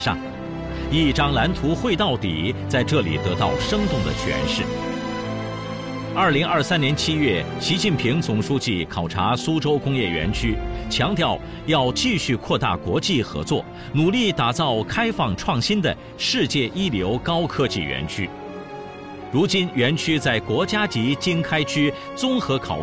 上，一张蓝图绘到底，在这里得到生动的诠释。2023年7月，习近平总书记考察苏州工业园区，强调要继续扩大国际合作，努力打造开放创新的世界一流高科技园区。如今，园区在国家级经开区综合考